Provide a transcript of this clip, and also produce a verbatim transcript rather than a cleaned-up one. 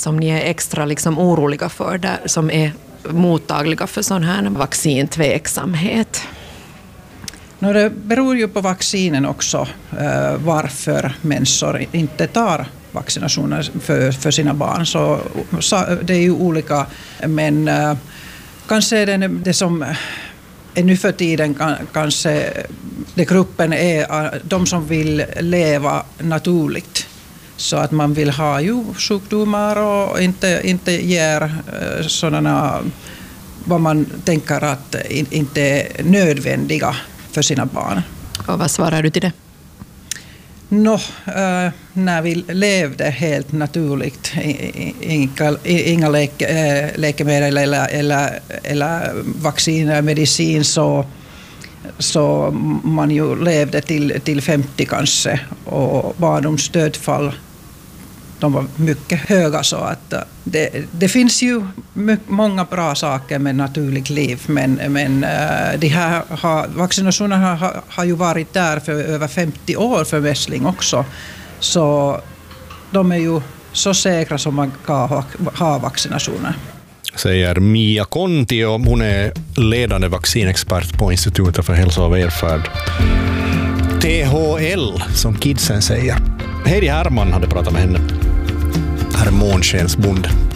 som ni är extra liksom oroliga för, där, som är mottagliga för sån här vaccintveksamhet? No, det beror ju på vaccinen också uh, varför människor inte tar vaccinationer för, för sina barn. Så, så det är ju olika, men uh, kanske är det, det som är nu för tiden kan, kanske det gruppen är de som vill leva naturligt. Så att man vill ha ju sjukdomar och inte, inte ger uh, sådana vad man tänker att in, inte är nödvändiga för sina barn. Och vad svarar du till det? Nå, äh, när vi levde helt naturligt, inga, inga läke, äh, läkemedel eller, eller, eller vacciner, medicin, så, så man ju levde till, till femtio kanske, och barndomsdödfall de var mycket höga, så att det, det finns ju mycket, många bra saker med naturligt liv, men, men de här har, vaccinationerna har, har ju varit där för över femtio år för västling också, så de är ju så säkra som man kan ha, ha vaccinationer. Säger Mia Konti, och hon är ledande vaccinexpert på Institutet för hälsa och välfärd. T H L, som kidsen säger. Heidi Herman hade pratat med henne. Här är Månskensbonde.